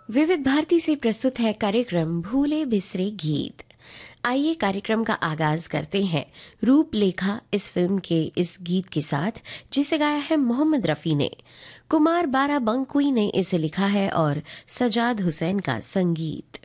विविध भारती से प्रस्तुत है कार्यक्रम भूले बिसरे गीत। आइए कार्यक्रम का आगाज करते हैं रूपलेखा इस फिल्म के इस गीत के साथ, जिसे गाया है मोहम्मद रफ़ी ने। कुमार बाराबंकुई ने इसे लिखा है और सजाद हुसैन का संगीत।